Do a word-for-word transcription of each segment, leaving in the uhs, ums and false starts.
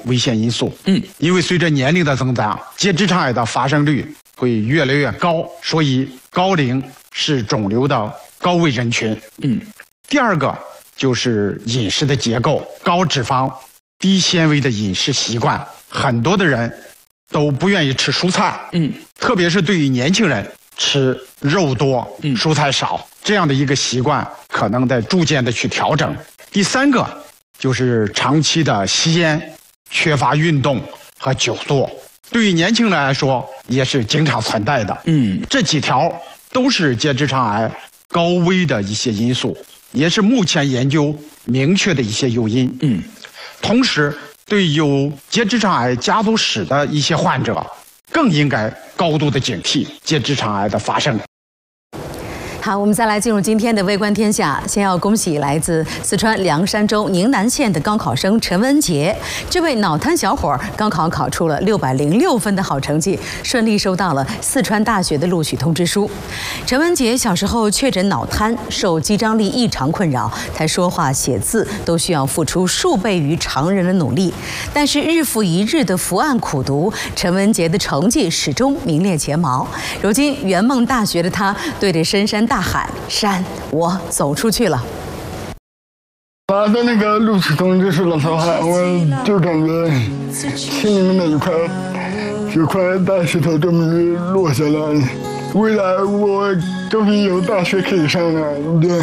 危险因素。嗯，因为随着年龄的增长，结直肠癌的发生率会越来越高，所以高龄是肿瘤的高危人群。嗯，第二个就是饮食的结构，高脂肪、低纤维的饮食习惯，很多的人都不愿意吃蔬菜。嗯，特别是对于年轻人，吃肉多、蔬菜少这样的一个习惯，可能得逐渐的去调整。第三个就是长期的吸烟、缺乏运动和久坐，对于年轻人来说也是经常存在的。嗯，这几条都是结直肠癌高危的一些因素，也是目前研究明确的一些诱因。嗯，同时对有结直肠癌家族史的一些患者，更应该高度的警惕结直肠癌的发生。 好，我们再来进入今天的微观天下。先要恭喜来自四川凉山州宁南县的高考生陈文杰，这位脑瘫小伙高考考出了六百零六分的好成绩，顺利收到了四川大学的录取通知书。陈文杰小时候确诊脑瘫，受肌张力异常困扰，他说话写字都需要付出数倍于常人的努力。但是日复一日的伏案苦读，陈文杰的成绩始终名列前茅。如今圆梦大学的他，对着深山大喊：“山，我走出去了。” 拿到那个录取通知书的时候，我就感觉心里面的一块一块大石头终于落下来，未来我终于有大学可以上了。对。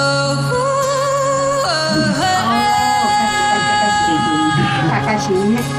大开心。